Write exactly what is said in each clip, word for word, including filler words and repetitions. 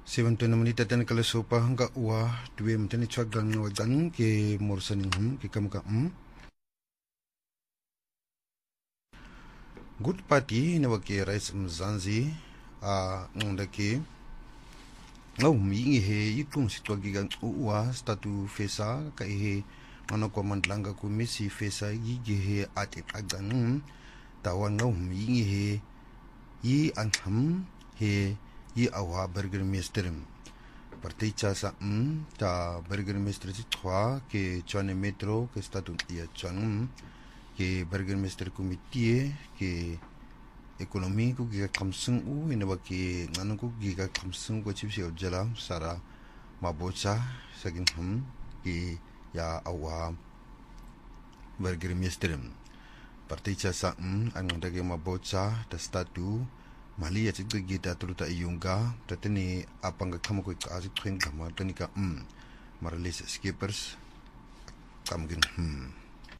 seventy menit dan kala sopa hangga ua dua menit chagang wagan ke morsaning hum ke kamka um good party ne wake rais mzanzi a ngondake ngau mingi he itung sitwagi gang ua statu fesa ka he ano ko mandlanga ku mesi fesa yige he ate agang tawan ngau mingi he i anham he i awa burgermeester partij sa um ta burgermeester si trois ke chane metro ke statu ia chan ke burgermeester committee ke ekonomi ku giga kamsung u ina waki nganu ku giga kamsung ko chipsi ojala sara mabocha sagin hum ke ya awa burgermeester partij sa um ang dage mabocha ta statu mali ya chigga gita turuta iyunga tatani apanga kama ko kazi twen kama tanika um marales skippers kamgin hmm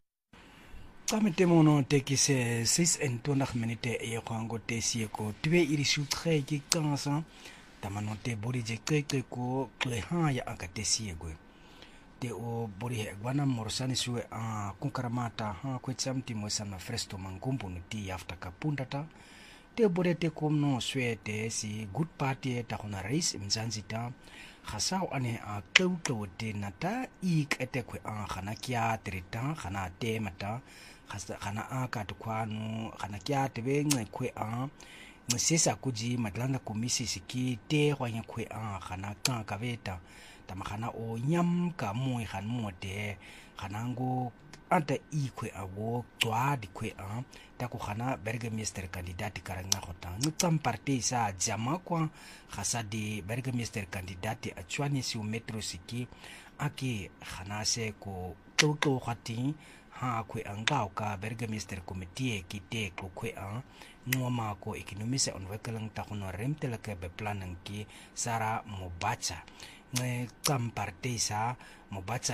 Kamete mono teki se six and two minute e kwango tesi ko twe iri sutre ki kansa tamano te bori je keke ko kleha ya akatesi ego te o bori he gwana morsani suwe a kunkaramata ha ko tsamti mo sana fresto mangumbu nuti afta kapundata te bori te komno suwe te si good party ta kona race mzanzita khasao ane a kau te nata ik ete kwe a khana kya trita khana te mata khana a ka tukwano khana kya te bengwe kwe a msesa kuji madlanga komisi siki te kwanya kwe a khana ka kaveta tamakhana o nyam ka moy khan mote khanango anta ikwe awo tswa dikwe a ta ko khana burgermeester candidate karanga khota ngtsam party sa jama kwa khasa di burgermeester candidate a chwani si metro siki aki khana se ko toto khati ha kwe angao ka burgermeester committee ki te ko kwe a ngoma ko economise onwekalang ta kono remtela ke be planning ki sara mobacha nge tsam party sa mobacha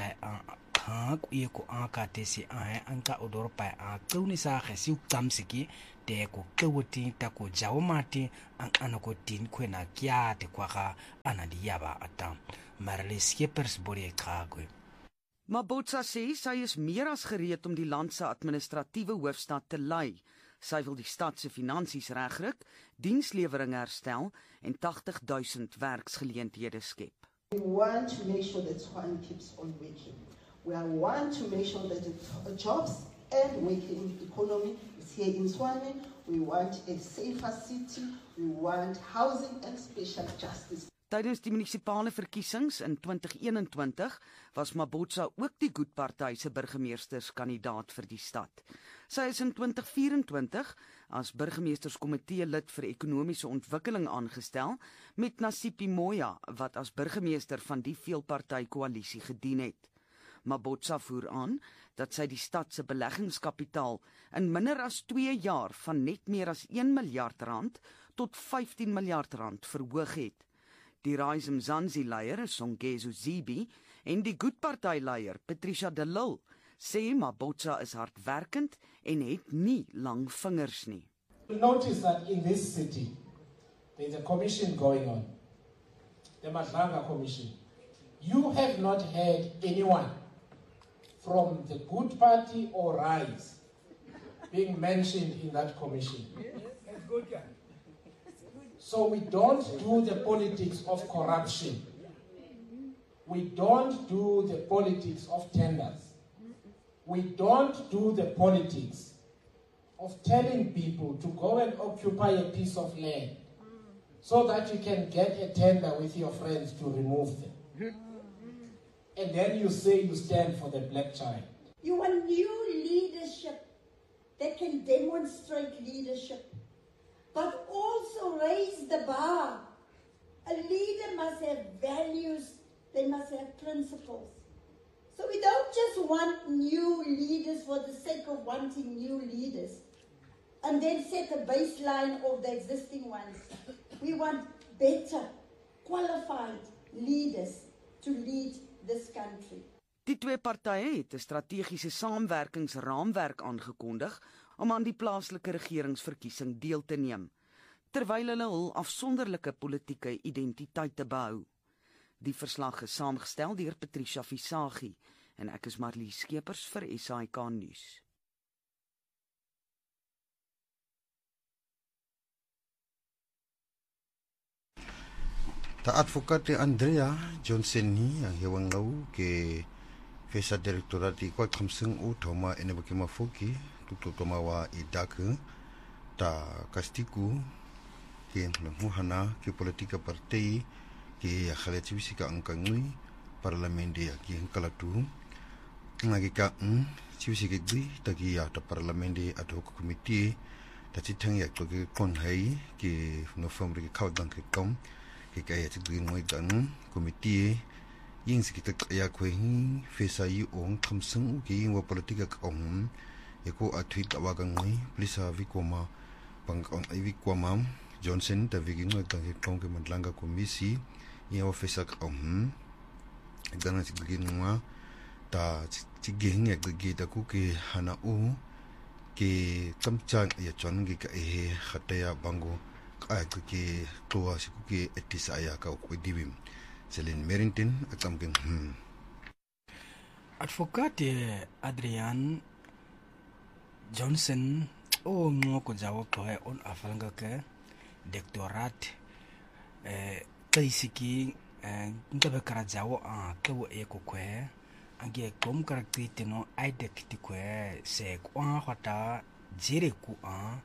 ha ku ye ko aka te si a anka odor pa a tuni sa khasi tamsiki te ko kewoti ta ko jawmati an anako tin kwena kya te kwaka anadiyaba atam marle skippers bore kagwe Mabotsa sê sy is meer as gereed om die land se administratiewe hoofstad te lei. Sy wil die stad se finansies regryk, dienslewering herstel en eighty thousand werksgeleenthede skep. We want to make sure that Tshwane keeps on working. We want to make sure that the jobs and working economy is here in Tshwane. We want a safer city. We want housing and special justice. Tydens die munisipale verkiesings in twenty twenty-one was Mabotsa ook die Good Party se burgemeesterskandidaat vir die stad. Sy is in twenty twenty-four as burgemeesterskomitee lid vir ekonomiese ontwikkeling aangestel met Nasipi Moya wat as burgemeester van die veelparty koalisie gedien het. Mabotsa voer aan dat sy die stad se beleggingskapitaal in minder as twee jaar van net meer as one miljard rand tot fifteen miljard rand verhoog het. Die Rise Mzansi leier is Songezo Zibi en die Good Party leier Patricia de Lille sê Mabotsa is hardwerkend en het nie lang vingers nie. Notice that in this city there is a commission going on, the Madlanga Commission. You have not heard anyone from the Good Party or Rise being mentioned in that commission. That's good, guy. So we don't do the politics of corruption. We don't do the politics of tenders. We don't do the politics of telling people to go and occupy a piece of land so that you can get a tender with your friends to remove them. And then you say you stand for the black child. You want new leadership that can demonstrate leadership, but also raise the bar. A leader must have values, they must have principles. So we don't just want new leaders for the sake of wanting new leaders and then set a baseline of the existing ones. We want better, qualified leaders to lead this country. Die twee partye het 'n strategiese samewerkingsraamwerk aangekondig om aan die plaaslike regeringsverkiesing deel te neem. terwyl hulle hul afsonderlike politieke identiteite behou. Die verslag is saamgestel deur Patricia Visagie en ek is Marlies Skeepers vir S A I K nuus. Ta advocate Andrea Johnson ni ang hewang lau ke Fesa Direktorati kwa kamseng u thoma ene bakima foki tutu toma wa idake ta kastiku ke ngmuhana ke politika partai ke akhalati wisika angkangui parlamente ya ki kalatu ngagi ka um chiwisika gri tagi ya ta parlamente ad hoc committee ta chithang ya to ke kon hai ke November ke khawdang ke tom ke kaya chigri ngoi dan committee yin sikita ya kwen Fesa yi ong kamseng ke yin wa politika ong eko athui tawa gang ngoi plisa vikoma pang on ivi kwamam Johnson ta vigi ngoi ta ke tong ke mandlanga komisi yin wa Fesa ong dana chigri ngwa ta chigeng ya ge ta ku ke hana u ke chamchan ya chon ge ka e khataya bango ay ke tua si ke etisaya ka ko dibim Celine Merrington atam ken hmm. Advocate Adrian Johnson o ngo ko jawo ko e on afalanga ke doctorat eh kaisiki eh ngabe kara jawo a ko e ko kwe ange kom karakterite no identity kwe se kwa khata jere ku a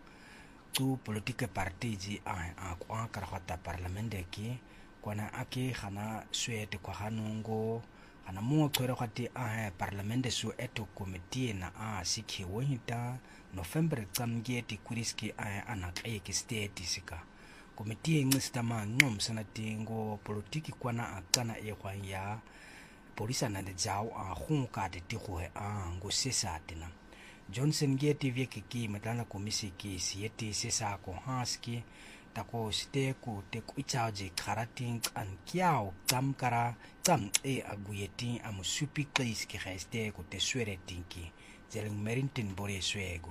tu politique parti ji a a kwa karata parlamente ki kwana ake khana suete kwa hanungo khana mo kwere khati a parlamente su eto committee na a sikhi wonita November tsamge ti kuriski a ana ke ke state sika committee ngista ma ngom sana tingo politiki kwana akana e kwa ya polisa na de jao a khunka de ti go a ngo sesa tina Johnson geti vike ki matana komisi ki sieti sesa ko haski tako ste ku te ku ichaji karating an kiao tamkara tam e aguyeti amusupi kais ki geste ku te swere tinki zeling Merrington bore swego.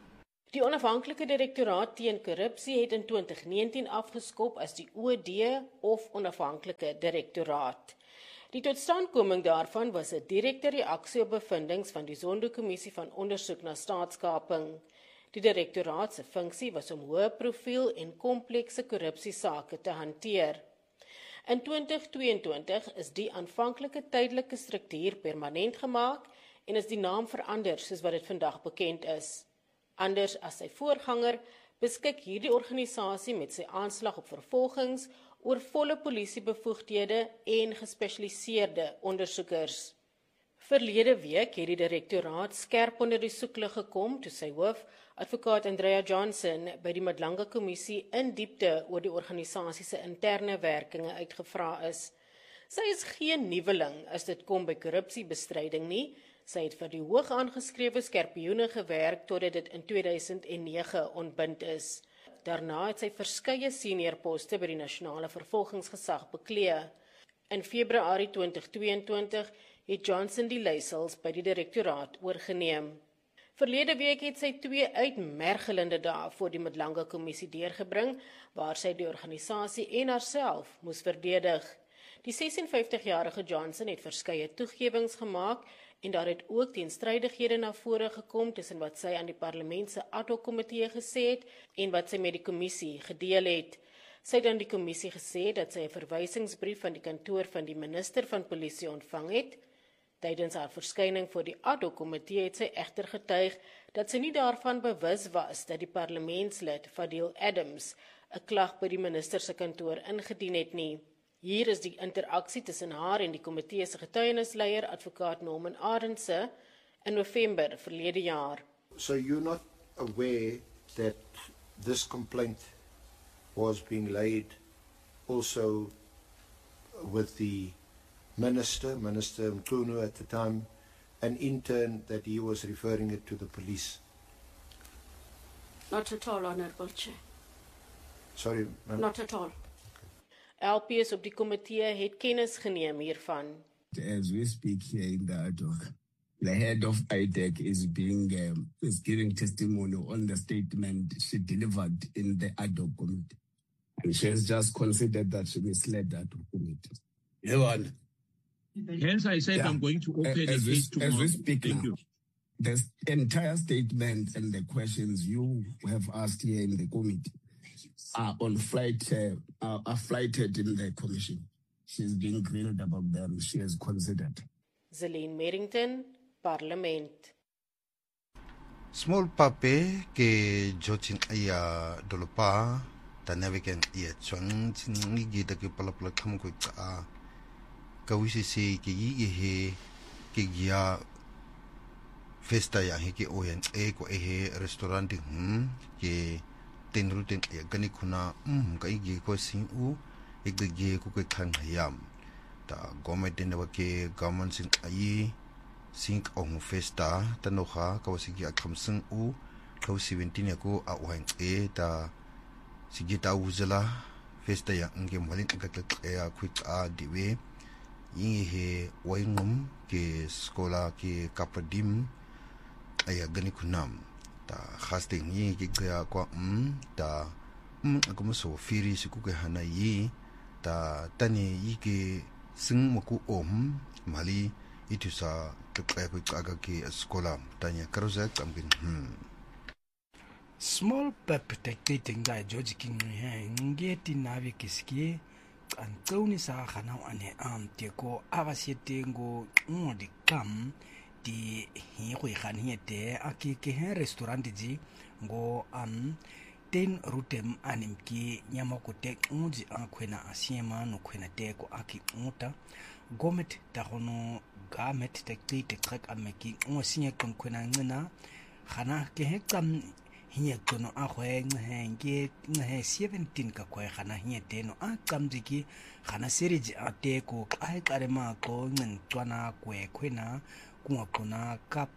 Die onafhanklike direktoraat teen korrupsie het in twintig negentien afgeskop as die O D of onafhanklike direktoraat. Die totstandkoming daarvan was 'n direkte reaksie op bevindinge van die Zondo-kommissie van ondersoek na staatskaping. Die direktoraat se funksie was om hoë profiel en komplekse korrupsiesake te hanteer. In twintig tweeëntwintig is die aanvanklike tydelike struktuur permanent gemaak en is die naam verander soos wat dit vandag bekend is. Anders as sy voorganger, beskik hierdie organisasie met sy aanslag op vervolgings oor volle polisiebevoegdhede en gespesialiseerde ondersoekers. Verlede week het die direktoraat skerp onder die soeklig gekom toe sy hoof, advokaat Andrea Johnson, by die Madlanga Kommissie in diepte oor die organisasie se interne werkinge uitgevra is. Sy is geen nuweling as dit kom by korrupsiebestryding nie. Sy het vir die hoog aangeskrewe skerpioene gewerk totdat dit in tweeduisend nege ontbind is. Daarna het sy verskeie senior poste by die nasionale vervolgingsgesag beklee. In Februarie twintig tweeëntwintig het Johnson die leiersels by die direktoraat oorgeneem. Verlede week het sy twee uitmergelende dae voor die Madlanga Kommissie deurgebring, waar sy die organisasie en haarself moes verdedig. Die ses en vyftig-jarige Johnson het verskeie toegewings gemaak en daar het ook teenstrydighede na vore gekom tussen wat sy aan die parlement se ad hoc komitee gesê het en wat sy met die kommissie gedeel het. Sy het aan die kommissie gesê dat sy 'n verwysingsbrief van die kantoor van die minister van polisie ontvang het. Tydens haar verskyning voor die ad hoc komitee het sy egter getuig dat sy nie daarvan bewus was dat die parlementslid Fadil Adams 'n klag by die minister se kantoor ingedien het nie. Hier is die interaksie tussen haar en die komitee se getuienisleier, advokaat Norman Arendse, in November verlede jaar. So you're not aware that this complaint was being laid also with the minister, Minister Mkhunu at the time, and in turn that he was referring it to the police? Not at all, Honourable Chair. Sorry, ma'am. Not at all. L P S op die komitee het kennis geneem hiervan. As we speak here in the ad hoc, the head of I D E C is being um, is giving testimony on the statement she delivered in the ad hoc committee. And she has just considered that she misled that committee. Yeah, Hence, I said yeah. I'm going to open as, a we, case tomorrow. as we speak Thank now, you. the entire statement and the questions you have asked here in the committee are on flight, uh, are, are flighted in the commission. She's being grilled about them. She has considered. Zelene Merrington, Parlement. Small pape ke Jochin Aya Dolopa, Tanavikan Ia Chong, Nigi the Kipalapla Kamkuka, Kawisi se ke Yi ke Gia Festa ya Hiki Oyan Eko Ehe restaurant hm ke Tenrutin Ganikuna, um, Kaigi Kosin U, Egge Kukang Yam. The government in the Wake, governments in Ayi. Sink on festa tanoha kawasigi akamseng u kaw seventeen ako awain e ta sigita uzela festa ya nge malin kakak e quick a diwe yingi he waingum ke skola ke kapadim aya gani kunam ta khaste ni ke ga kwa um ta um akomuso firi siku ke hana yi ta tani yi ke sing maku om mali itu sa agak ke sekolah tanya kerja kami hmm small pep tekting da George King ngeti navi kiski antoni sa khana ane am te ko avasiete ngo ngodi kam di hi go ganete akike he restaurant ji ngo am ten rutem animki nyamakote ngudi akwena asiema no kwena te ko aki nguta gomet ta hono gamet tekti tekrek ameki ngo sinye konkwena ngina khana ke he kam hinye kono a khwe ngenge nge seventeen ka khwe khana hinye teno a kamjiki khana seriji ate ko ai karema ko ngin twana kwe khwena kuma kuna kap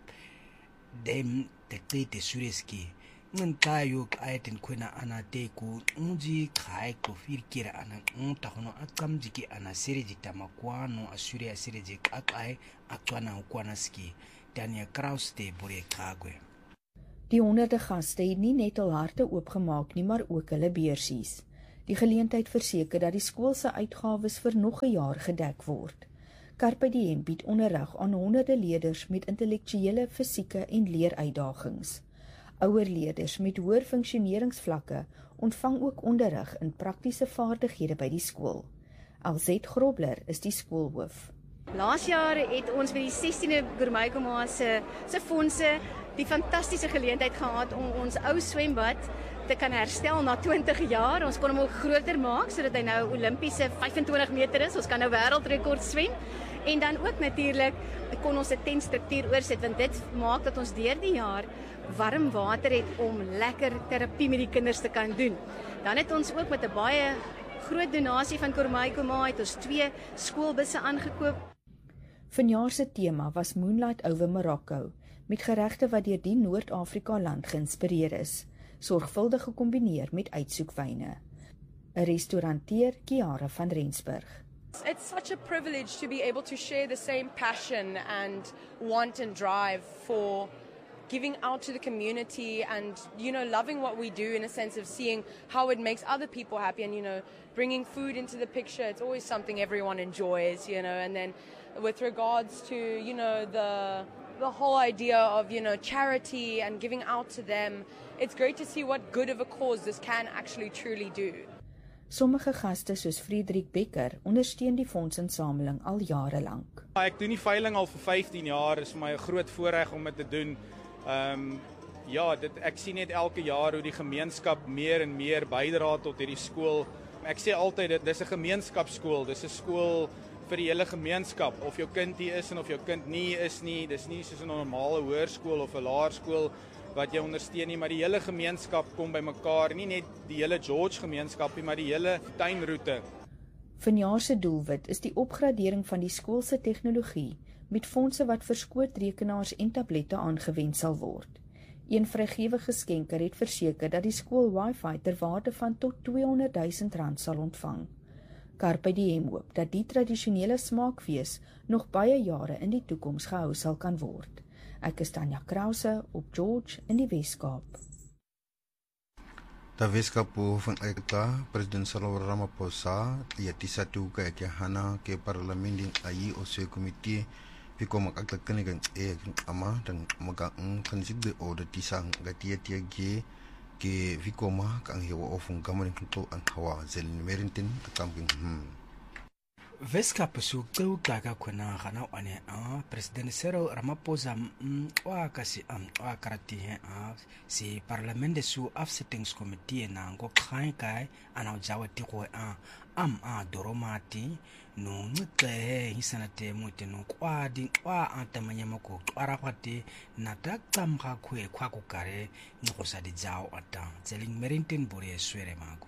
dem tekti te sureski ngin tayo ayatin khwena ana te ko unji khai ko firkira ana unta hono akamjiki ana seriji tamakwano asure aseriji kakai akwana ukwana ski Tanya Kraus te bore kagwe. Die honderde gaste het nie net al harte oopgemaak nie, maar ook hulle beursies. Die geleentheid verseker dat die skool se uitgawes vir nog 'n jaar gedek word. Carpe Diem bied onderrig aan honderde leerders met intellektuele, fisieke en leeruitdagings. Ouer leerders met hoër funksioneringsvlakke ontvang ook onderrig in praktiese vaardighede by die skool. Alzet Grobler is die skoolhoof. Laas jaar het ons by die sestiende Gourmaikoma se se fondse die fantastiese geleentheid gehad om ons ou swembad te kan herstel na twintig jaar. Ons kon hom ook groter maak sodat hy nou Olimpiese vyfentwintig meter is. Ons kan nou wêreldrekord swem. En dan ook natuurlik kon ons 'n tentstruktuur oorsit want dit maak dat ons deur die jaar warm water het om lekker terapie met die kinders te kan doen. Dan het ons ook met 'n baie groot donasie van Gourmaikoma het ons twee skoolbusse aangekoop. Vanjaar se tema was Moonlight over Morocco, met geregte wat deur die Noord-Afrika land geïnspireer is, sorgvuldig gekombineer met uitsoekwyne. 'n Restauranteur Kiara van Rensburg. It's such a privilege to be able to share the same passion and want and drive for giving out to the community and, you know, loving what we do in a sense of seeing how it makes other people happy and, you know, bringing food into the picture. It's always something everyone enjoys, you know, and then with regards to, you know, the the whole idea of, you know, charity and giving out to them, it's great to see what good of a cause this can actually truly do. Sommige gaste soos Frederik Becker ondersteun die fondsinsameling al jare lank. Ek doen die veiling al vir vyftien jaar, is vir my 'n groot voorreg om dit te doen. Ehm um, ja, dit ek sien net elke jaar hoe die gemeenskap meer en meer bydra tot hierdie skool. Ek sê altyd dit dis 'n gemeenskapskool, dis 'n skool vir die hele gemeenskap, of jou kind hier is en of jou kind nie is nie. Dis nie soos 'n normale hoërskool of 'n laerskool wat jy ondersteun nie, maar die hele gemeenskap kom bymekaar, nie net die hele George gemeenskap nie, maar die hele tuinroete. Vanjaar se doelwit is die opgradering van die skool se tegnologie met fondse wat vir skootrekenaars en tablette aangewend sal word. Een vrygewige skenker het verseker dat die skool Wi-Fi ter waarde van tot tweehonderd duisend rand sal ontvang. Carpe Diem hoop dat die tradisionele smaakfees nog baie jare in die toekoms gehou sal kan word. Ek is Tanya Krause op George in die Weskaap. Da Weskaap van Ekta, President Cyril Ramaphosa, ya tisatu ka hana ke parlamentin ayi o se komite Viko makaklakani kan e ama dan maga ang kansig de order tisang gatia tia ge ke Viko ma kang hewa ofung gamarin to ang hawa zelin merintin akamking hmm Weskaap su tau kaga kuna kana ane a President Cyril Ramaphosa wa kasi am wa karati he a si parlement de su afsettingskomite na ngo khai kai ana jawati ko a am a doromati no ngte hisanate mote no kwadi kwa atamanya mako arafati na takamga khwe khwa ku kare ngo sa di jao ata zeling merintin bore swere mago.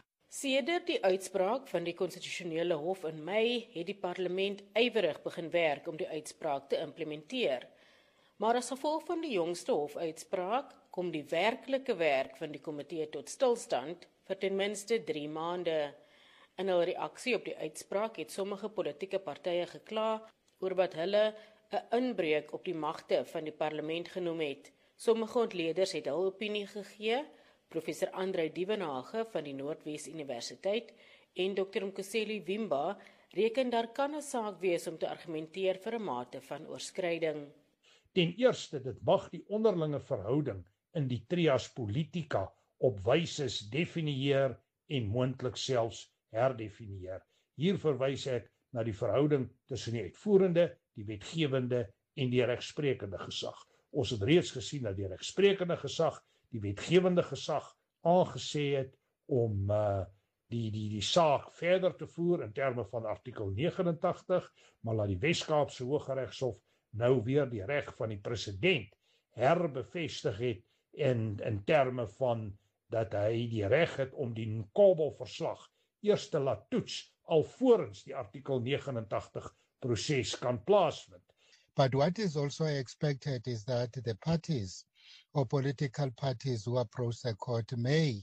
Sedert die uitspraak van die konstitusionele hof in Mei het die parlement ywerig begin werk om die uitspraak te implementeer. Maar as gevolg van die jongste hofuitspraak kom die werklike werk van die komitee tot stilstand vir ten minste drie maande. In hul reaksie op die uitspraak het sommige politieke partye gekla oor wat hulle 'n inbreuk op die magte van die parlement genoem het. Sommige ontleeders het hul opinie gegee. Professor Andrei Dievenage van die Noordwes Universiteit en dokter Mkoseli Wimba reken daar kan 'n saak wees om te argumenteer vir 'n mate van oorskryding. Ten eerste, dit mag die onderlinge verhouding in die trias politica op wyses definieer en moontlik selfs herdefinieer. Hier verwys ek na die verhouding tussen die uitvoerende, die wetgewende en die regsprekende gesag. Ons het reeds gesien dat die regsprekende gesag die wetgewende gesag aangesê het om uh, die, die, die saak verder te voer in terme van artikel negenentagtig, maar laat die Weskaapse Hooggeregshof nou weer die reg van die president herbevestig het in, in terme van dat hy die reg het om die Nkobel-verslag eers te laat toets alvorens die artikel negenentagtig proses kan plaasvind. But what is also expected is that the parties or political parties who approach the court may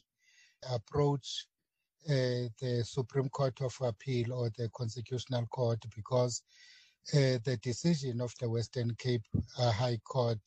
approach uh, the Supreme Court of Appeal or the Constitutional Court because uh, the decision of the Western Cape uh, High Court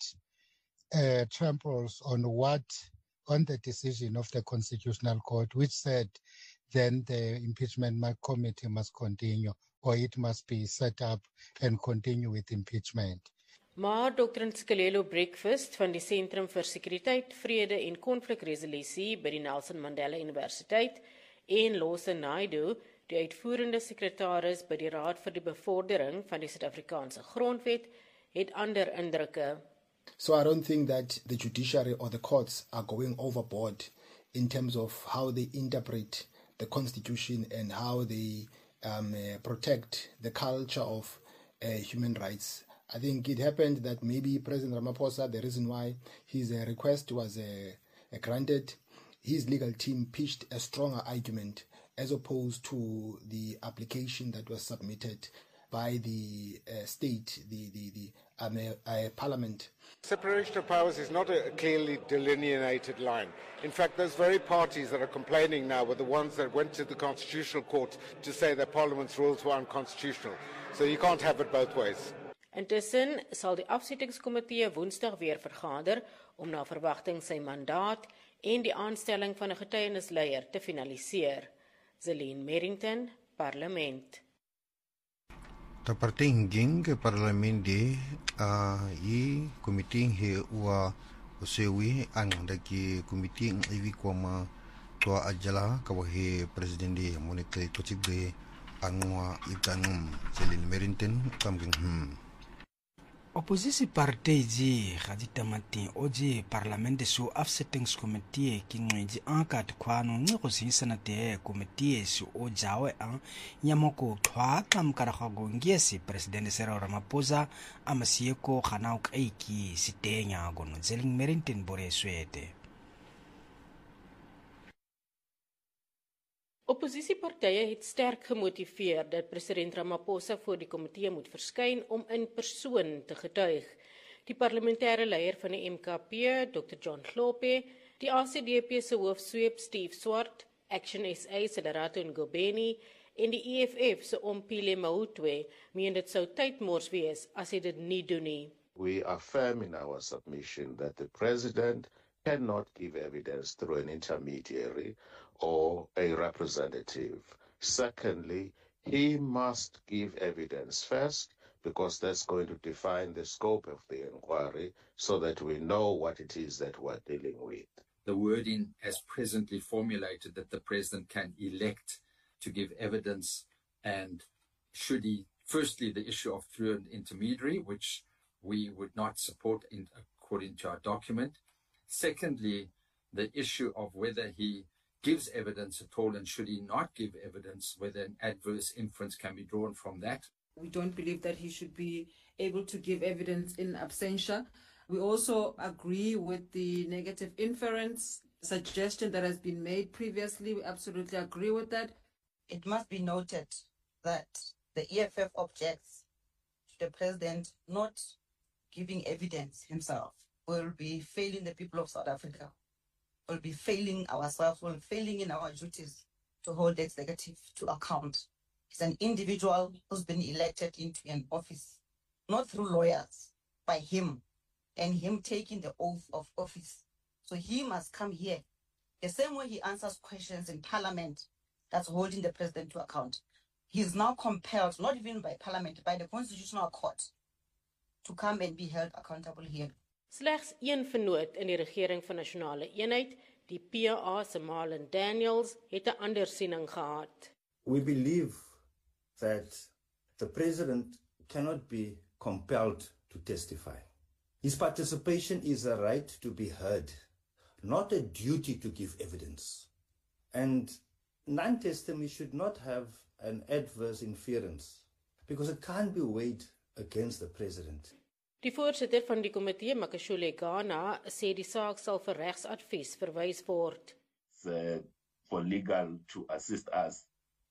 uh, tramples on what on the decision of the Constitutional Court, which said then the impeachment committee must continue or it must be set up and continue with impeachment. Maar dokter Ntsikelelo Breakfast van die Sentrum vir Sekuriteit, Vrede en Konflikresolusie by die Nelson Mandela Universiteit en Lawson Naidoo, die uitvoerende sekretaris by die Raad vir die Bevordering van die Suid-Afrikaanse Grondwet, het ander indrukke. So I don't think that the judiciary or the courts are going overboard in terms of how they interpret the constitution and how they um, uh, protect the culture of uh, human rights. I think it happened that maybe President Ramaphosa, the reason why his uh, request was uh, uh, granted, his legal team pitched a stronger argument as opposed to the application that was submitted by the uh, state, the, the, the um, uh, uh, parliament. Separation of powers is not a clearly delineated line. In fact, those very parties that are complaining now were the ones that went to the Constitutional Court to say that Parliament's rules were unconstitutional. So you can't have it both ways. Intussen sal die afsettingskomitee Woensdag weer vergader om na verwagting sy mandaat en die aanstelling van 'n getuienisleier te finaliseer. Zelene Merrington, Parlement. Ta parting ging ke parlement de a i komite he ua osewi ang daki komite ng iwi kwama to ajala ka he presidente monete to chigde angwa itanum Zelene Merrington kamging hmm Oppositie partij ji gadi tamati oji parlement su afsettingskomite ki ngji ankat kwano ngo sinsana te komite su ojawe an nyamoko thwa kam kara khago ngesi president Cyril Ramaphosa amasieko khanau kaiki sitenya gono Zelene Merrington bore swete. Oppositiepartye het sterk gemotiveer dat president Ramaphosa voor die komitee moet verskyn om in persoon te getuig. Die parlementêre leier van die M K P, dokter John Hlophe, die A C D P se hoofsweep Steve Swart, Action S A se Lerato Ngobeni en die E F F se Ompile Mahutwe meen dit sou tydmors wees as hy dit nie doen nie. We affirm in our submission that the President cannot give evidence through an intermediary or a representative. Secondly, he must give evidence first, because that's going to define the scope of the inquiry so that we know what it is that we're dealing with. The wording as presently formulated that the President can elect to give evidence, and should he, firstly, the issue of through an intermediary, which we would not support in, according to our document. Secondly, the issue of whether he gives evidence at all, and should he not give evidence, whether an adverse inference can be drawn from that. We don't believe that he should be able to give evidence in absentia. We also agree with the negative inference suggestion that has been made previously. We absolutely agree with that. It must be noted that the E F F objects to the President not giving evidence himself. Will be failing the people of South Africa. Will be failing ourselves, will be failing in our duties to hold the executive to account. He's an individual who's been elected into an office, not through lawyers, by him, and him taking the oath of office. So he must come here. The same way he answers questions in Parliament, that's holding the President to account. He is now compelled, not even by Parliament, by the Constitutional Court, to come and be held accountable here. Slegs een vennoot in die regering van nasionale eenheid, die P A se Marlon Daniels, het 'n ander siening gehad. We believe that the President cannot be compelled to testify. His participation is a right to be heard, not a duty to give evidence. And non-testimony should not have an adverse inference, because it can't be weighed against the President. Die voorsitter van die komitee, Makashule Ghana, sê die saak sal vir regsadvies verwys word. Uh, for legal to assist us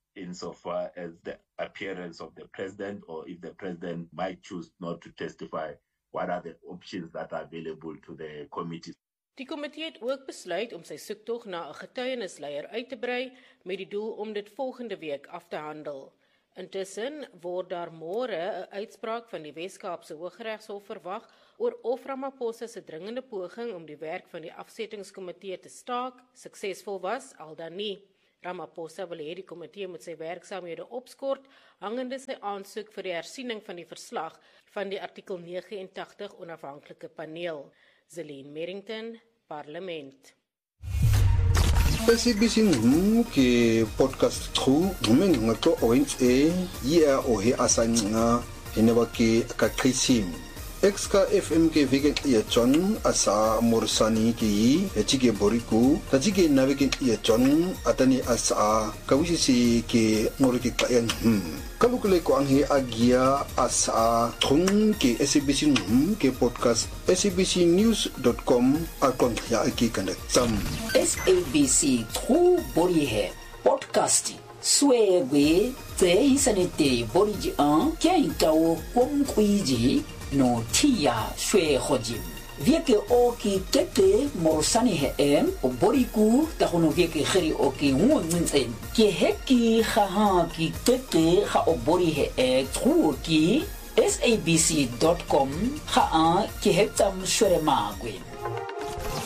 insofar as the appearance of the President, or if the President might choose not to testify, what are the options that are available to the committee. Die komitee het ook besluit om sy soektog na 'n getuienisleier uit te brei met die doel om dit volgende week af te handel. Intussen word daar môre 'n uitspraak van die Wes-Kaapse Hooggeregshof verwag oor of Ramaphosa se dringende poging om die werk van die afsettingskomitee te staak suksesvol was al dan nie. Ramaphosa wil hê die komitee moet sy werksaamhede opskort hangende sy aansoek vir die hersiening van die verslag van die artikel nege en tagtig onafhanklike paneel. Zelene Merrington, Parlement. S A B C ngum ke podcast tru ngumeng ngato oins e ya o he asanga eneba ke kakrisim exka F M ke vegan ya John asa morsani ki echike boriku tajike navike ya John atani asa kawisi ke morike kayan hm kalukule ko anghe agia asa thung ke S A B C ngum ke podcast S A B C news dot com akon ya ki kandak sam S A B C tru bori he podcasting swegwe te isanete boriji an kien kawo kom kuiji no tia shwe hojim vieke oki keke morsani he em o boriku ta hono vieke kheri oki ngunzen ke heki kha ki keke kha o bori he e tru ki S A B C dot com kha a ki hetam shwere magwe